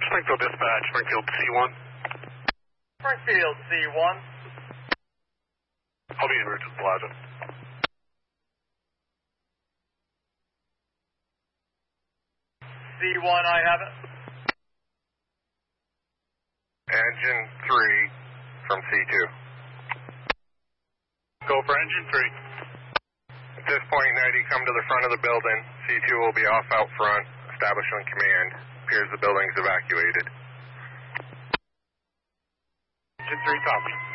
Springfield Dispatch, Springfield C1. Springfield C1. I'll be en route to the plaza. C1, I have it. Engine 3 from C2. Go for engine 3. At this point, 90, come to the front of the building. C2 will be off out front, establishing command. Appears the building's evacuated. Engine 3, copy.